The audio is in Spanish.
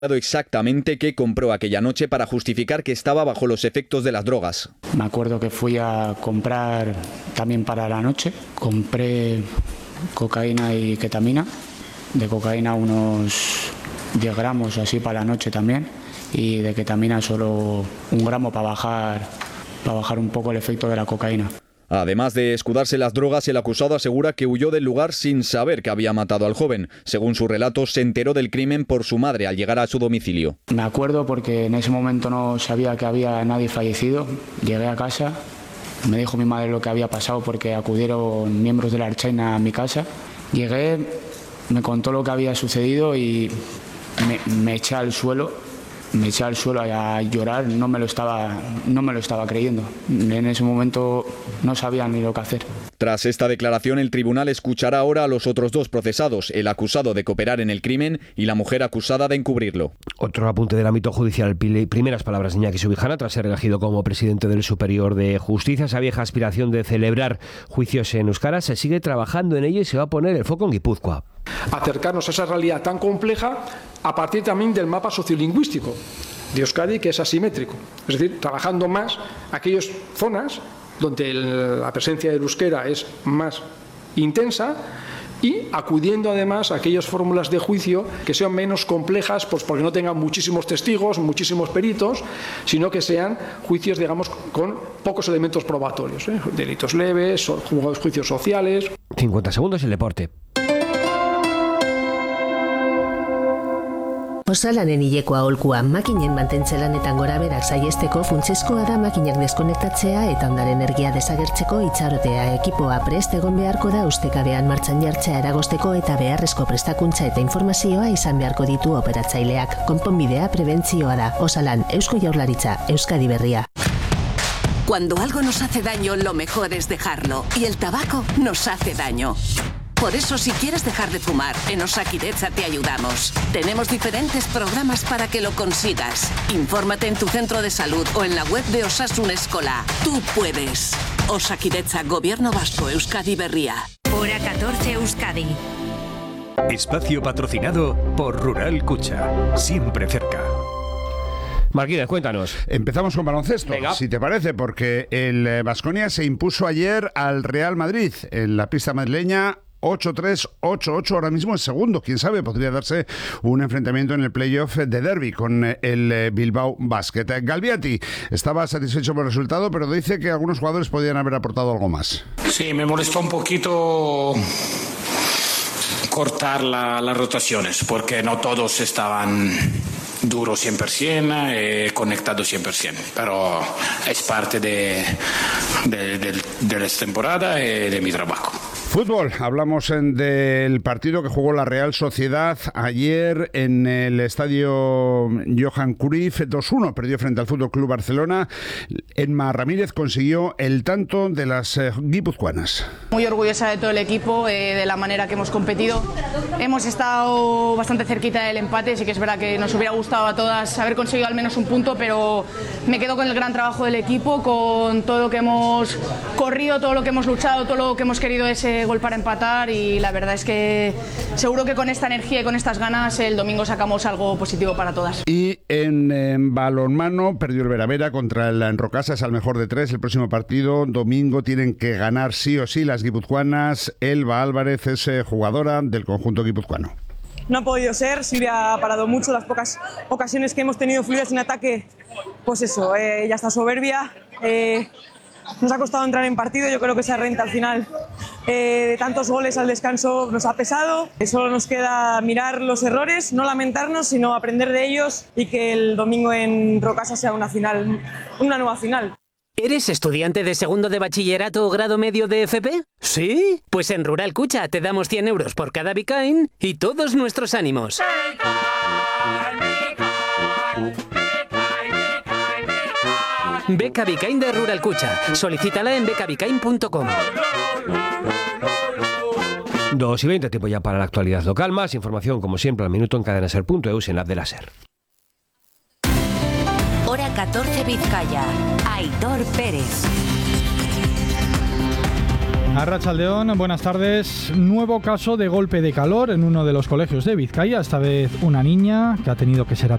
exactamente qué compró aquella noche para justificar que estaba bajo los efectos de las drogas. Me acuerdo que fui a comprar también para la noche. Compré cocaína y ketamina. De cocaína unos 10 gramos así para la noche también. Y de ketamina solo 1 gramo para bajar un poco el efecto de la cocaína. Además de escudarse las drogas, el acusado asegura que huyó del lugar sin saber que había matado al joven. Según su relato, se enteró del crimen por su madre al llegar a su domicilio. Me acuerdo porque en ese momento no sabía que había nadie fallecido. Llegué a casa, me dijo mi madre lo que había pasado porque acudieron miembros de la Ertzaintza a mi casa. Llegué, me contó lo que había sucedido y me eché al suelo. Me eché al suelo a llorar, no me lo estaba creyendo. En ese momento no sabía ni lo que hacer. Tras esta declaración, el tribunal escuchará ahora a los otros 2 procesados, el acusado de cooperar en el crimen y la mujer acusada de encubrirlo. Otro apunte del ámbito judicial. Primeras palabras de Iñaki Subijana tras ser elegido como presidente del Superior de Justicia. Esa vieja aspiración de celebrar juicios en euskara se sigue trabajando en ello y se va a poner el foco en Guipúzcoa. Acercarnos a esa realidad tan compleja a partir también del mapa sociolingüístico de Euskadi, que es asimétrico. Es decir, trabajando más aquellas zonas donde la presencia del euskera es más intensa y acudiendo además a aquellas fórmulas de juicio que sean menos complejas, pues porque no tengan muchísimos testigos, muchísimos peritos, sino que sean juicios, digamos, con pocos elementos probatorios, delitos leves, juicios sociales. 50 segundos el deporte. Osalanen hileko aholkua, makinen mantentzelanetan goraberak saihesteko funtsezkoa da makinak deskonektatzea eta ondare energia desagertzeko itxarotea. Ekipoa prest egon beharko da ustekabean martxan jartzea eragozteko eta beharrezko prestakuntza eta informazioa izan beharko ditu operatzaileak. Konponbidea prebentzioa da. Osalan, Eusko Jaurlaritza, Euskadi Berria. Cuando algo nos hace daño, lo mejor es dejarlo. Y el tabaco nos hace daño. Por eso, si quieres dejar de fumar, en Osakidetza te ayudamos. Tenemos diferentes programas para que lo consigas. Infórmate en tu centro de salud o en la web de Osasun Eskola. Tú puedes. Osakidetza, Gobierno Vasco, Euskadi Berria. Hora 14 Euskadi. Espacio patrocinado por Rural Kutxa. Siempre cerca. Marquínez, cuéntanos. Empezamos con baloncesto, Venga. Si te parece, porque el Baskonia se impuso ayer al Real Madrid en la pista madrileña. 8-3, 8-8, ahora mismo es segundo. Quién sabe, podría darse un enfrentamiento en el playoff de derbi con el Bilbao Basket. Galbiati estaba satisfecho por el resultado, pero dice que algunos jugadores podrían haber aportado algo más. Sí, me molestó un poquito cortar las rotaciones, porque no todos estaban duros 100%, conectados 100%, pero es parte de la temporada y de mi trabajo. Fútbol, hablamos del partido que jugó la Real Sociedad ayer en el estadio Johan Cruyff. 2-1, perdió frente al Fútbol Club Barcelona. Emma Ramírez consiguió el tanto de las guipuzcoanas. Muy orgullosa de todo el equipo, de la manera que hemos competido. Hemos estado bastante cerquita del empate, sí que es verdad que nos hubiera gustado a todas haber conseguido al menos un punto, pero me quedo con el gran trabajo del equipo, con todo lo que hemos corrido, todo lo que hemos luchado, todo lo que hemos querido ese gol para empatar, y la verdad es que seguro que con esta energía y con estas ganas el domingo sacamos algo positivo para todas. Y en balonmano perdió el Veravera contra el Rocasas al mejor de 3. El próximo partido domingo tienen que ganar sí o sí las guipuzcoanas. Elba Álvarez es jugadora del conjunto guipuzcoano. No ha podido ser, Silvia ha parado mucho, las pocas ocasiones que hemos tenido fluidas en ataque, pues eso, ya está soberbia. Nos ha costado entrar en partido, yo creo que esa renta al final de tantos goles al descanso nos ha pesado. Solo nos queda mirar los errores, no lamentarnos, sino aprender de ellos, y que el domingo en Rocasa sea una nueva final. ¿Eres estudiante de segundo de bachillerato o grado medio de FP? ¿Sí? Pues en Rural Kutxa te damos 100 euros por cada Bitcoin y todos nuestros ánimos. Beca Bitcoin de Rural Kutxa. Solicítala en becabitcoin.com. 2:20, tiempo ya para la actualidad local. Más información, como siempre, al minuto en cadenaser.eus en la app de la SER. Hora 14 Vizcaya. Aitor Pérez. Arratsaldeón, buenas tardes. Nuevo caso de golpe de calor en uno de los colegios de Vizcaya, esta vez una niña que ha tenido que ser